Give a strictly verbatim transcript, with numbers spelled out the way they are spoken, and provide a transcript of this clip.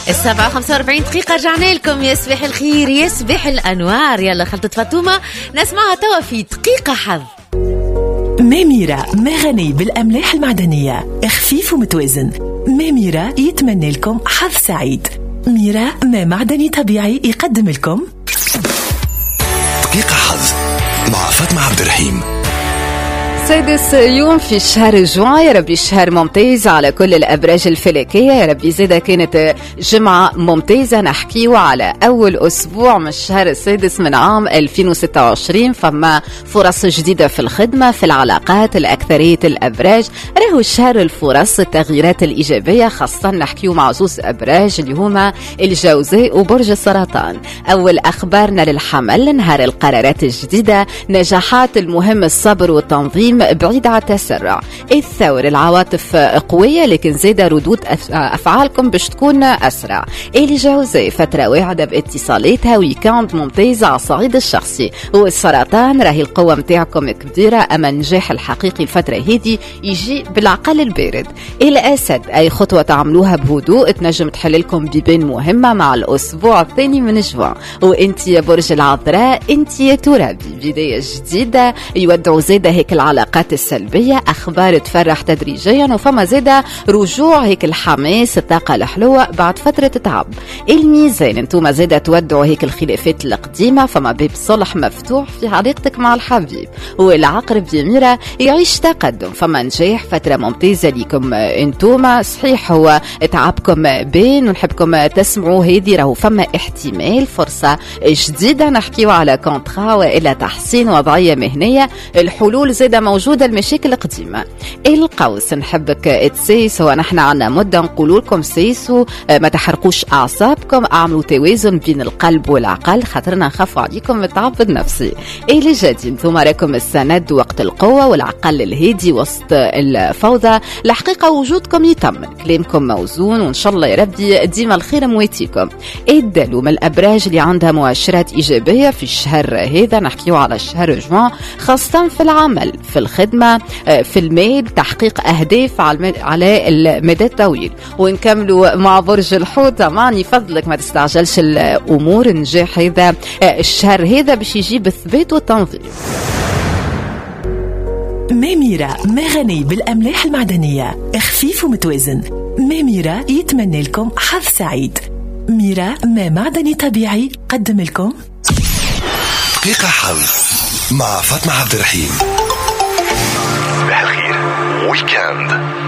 السبعة خمسة وأربعين دقيقة رجعنا لكم. يصبح الخير يصبح الأنوار. يلا خلطة فاطمة نسمعها توا في دقيقة حظ. ماميرا ما غني بالأملاح المعدنية، خفيف ومتوازن. ماميرا يتمنى لكم حظ سعيد. ميرا ما معدني طبيعي يقدم لكم دقيقة حظ مع فاطمة عبد الرحيم. سادس يوم في شهر جوان، يا ربي شهر ممتاز على كل الأبراج الفلكية. يا ربي زيدا كانت جمعة ممتازة. نحكيو على أول أسبوع من الشهر السادس من عام ألفين وستة وعشرين، فما فرص جديدة في الخدمة، في العلاقات. الأكثرية الأبراج راهو الشهر الفرص التغييرات الإيجابية، خاصة نحكيو مع زوز أبراج اللي هما الجوزاء وبرج السرطان. أول أخبارنا للحمل، نهار القرارات الجديدة، نجاحات المهم الصبر والتنظيم بعيد عن التسرع. الثور العواطف قوية لكن زيادة ردود أفعالكم باش تكون أسرع. الجوزاء فترة واعدة باتصالاتها، ويكاند ممتازة على الصعيد الشخصي. والسرطان راهي القوة متاعكم كبيرة، أما النجاح الحقيقي الفترة هذه يجي بالعقل البارد. الأسد أي خطوة تعملوها بهدوء تنجم تحل لكم بيبان مهمة مع الأسبوع الثاني من جوان. وانت يا برج العذراء، انت يا ترابي، بداية جديدة يودعوا زيادة هيك العلاقات السلبية، أخبار تفرح تدريجيا، وفما زيادة رجوع هيك الحماس، الطاقة الحلوة بعد فترة تعب. الميزان انتوما زيادة تودعوا هيك الخلافات القديمة، فما باب صلح مفتوح في علاقتك مع الحبيب. والعقرب يميرة يعيش تقدم، فما نجاح، فترة ممتازة لكم انتوما. صحيح هو تعبكم بين ونحبكم تسمعوا هذه، راهو فما احتمال فرصة جديدة نحكيو على كونترا وإلى تحسين وضعية مهنية. الحلول زيادة موجودة، المشاكل قديمة. القوس نحبك تسيس، ونحن عنا مدة نقول لكم سيسوا، ما تحرقوش أعصابكم، اعملوا توازن بين القلب والعقل، خاطرنا نخافوا عليكم من التعب النفسي. اللي جادين ثم راكم السند وقت القوة، والعقل الهادي وسط الفوضى. الحقيقة وجودكم يطمن، كلامكم موزون، وإن شاء الله يا ربي ديما الخير مويتيكم. الدلو من الأبراج اللي عندها مؤشرات إيجابية في الشهر هذا، نحكيو على شهر جوان، خاصة في العمل، في الخدمة، في المال، تحقيق أهداف على المدى الطويل. ونكملوا مع برج الحوت. معني فضلك ما تستعجلش الأمور، النجاح هذا الشهر هذا باش يجيب الثبات والتنظيم. ماميرا ما غني بالأملاح المعدنية، خفيف ومتوازن. ماميرا يتمنى لكم حظ سعيد. ميرا ما معدني طبيعي قدم لكم دقيقة حظ مع فاطمة عبد الرحيم. صباح الخير ويكاند.